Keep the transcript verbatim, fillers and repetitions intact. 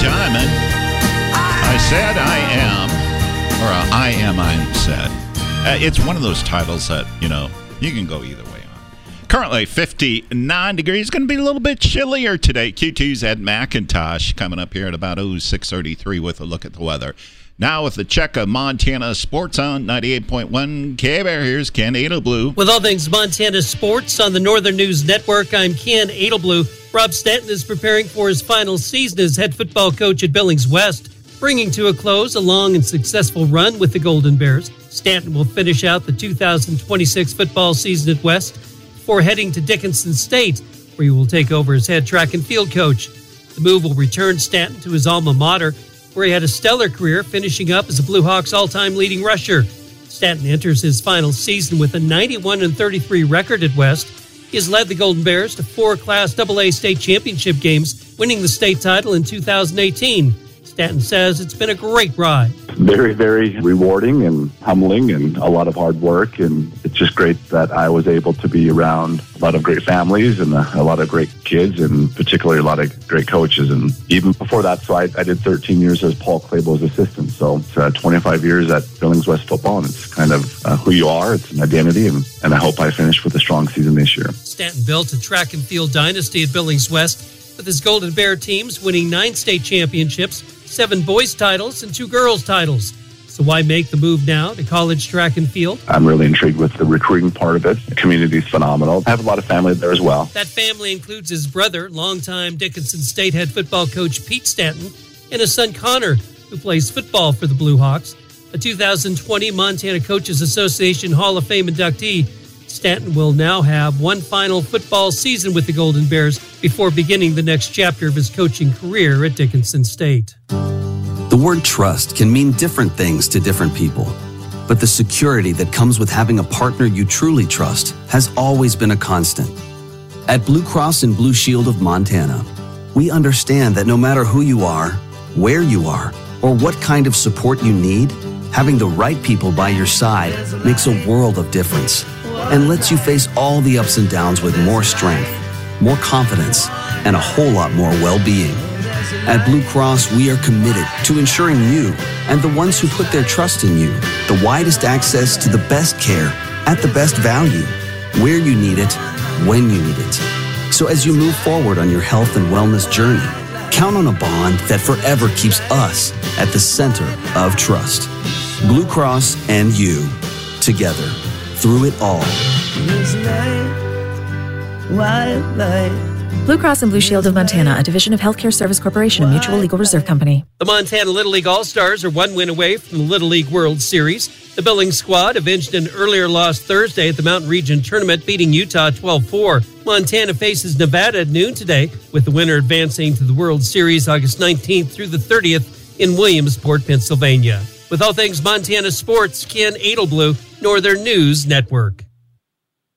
Diamond. I said I am, or uh, I am, I said. Uh, it's one of those titles that, you know, you can go either way on. Currently fifty-nine degrees. Going to be a little bit chillier today. Q two's Ed McIntosh coming up here at about oh, six thirty-three with a look at the weather. Now with the check of Montana Sports on ninety-eight point one K-Bear, here's Ken Edelblue. With all things Montana Sports on the Northern News Network, I'm Ken Edelblue. Rob Stanton is preparing for his final season as head football coach at Billings West, bringing to a close a long and successful run with the Golden Bears. Stanton will finish out the two thousand twenty-six football season at West before heading to Dickinson State, where he will take over as head track and field coach. The move will return Stanton to his alma mater, where he had a stellar career, finishing up as the Blue Hawks' all-time leading rusher. Stanton enters his final season with a ninety-one and thirty-three record at West. He has led the Golden Bears to four Class double A state championship games, winning the state title in two thousand eighteen. Stanton says it's been a great ride. Very, very rewarding and humbling and a lot of hard work. And it's just great that I was able to be around a lot of great families and a, a lot of great kids, and particularly a lot of great coaches. And even before that, so I, I did thirteen years as Paul Claybo's assistant. So it's uh, twenty-five years at Billings West football, and it's kind of uh, who you are. It's an identity, and, and I hope I finish with a strong season this year. Stanton built a track and field dynasty at Billings West, with his Golden Bear teams winning nine state championships, seven boys titles, and two girls titles. So why make the move now to college track and field? I'm really intrigued with the recruiting part of it. The community's phenomenal. I have a lot of family there as well. That family includes his brother, longtime Dickinson State head football coach Pete Stanton, and his son Connor, who plays football for the Blue Hawks. A two thousand twenty Montana Coaches Association Hall of Fame inductee, Stanton will now have one final football season with the Golden Bears before beginning the next chapter of his coaching career at Dickinson State. The word trust can mean different things to different people, but the security that comes with having a partner you truly trust has always been a constant. At Blue Cross and Blue Shield of Montana, we understand that no matter who you are, where you are, or what kind of support you need, having the right people by your side makes a world of difference and lets you face all the ups and downs with more strength, more confidence, and a whole lot more well-being. At Blue Cross, we are committed to ensuring you and the ones who put their trust in you the widest access to the best care at the best value, where you need it, when you need it. So as you move forward on your health and wellness journey, count on a bond that forever keeps us at the center of trust. Blue Cross and you, together, through it all. Blue Cross and Blue Shield of Montana, a division of Healthcare Service Corporation, a mutual legal reserve company. The Montana Little League All-Stars are one win away from the Little League World Series. The Billings squad avenged an earlier loss Thursday at the Mountain Region Tournament, beating Utah twelve four. Montana faces Nevada at noon today, with the winner advancing to the World Series August nineteenth through the thirtieth in Williamsport, Pennsylvania. With all things Montana sports, Ken Edelblue, Northern News Network.